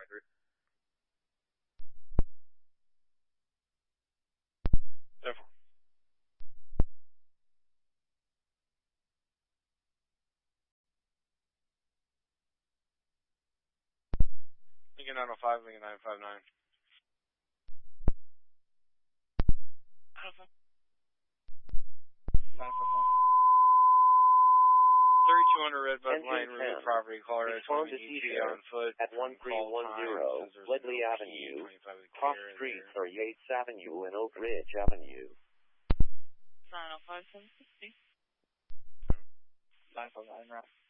Therefore. Lincoln 905, Lincoln 959. 3200 Redbud Lane, River Property, Colorado. Respond to Cedar on foot at 1310 Ledley Avenue, Cross Street, 38th Avenue, and Oak Ridge Avenue. 905, 760. 959, right.